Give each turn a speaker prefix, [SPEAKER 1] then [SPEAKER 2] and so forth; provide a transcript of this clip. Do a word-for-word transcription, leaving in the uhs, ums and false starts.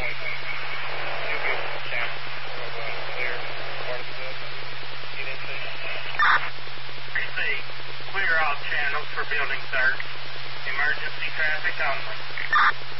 [SPEAKER 1] Clear all channels for building third. Emergency traffic only.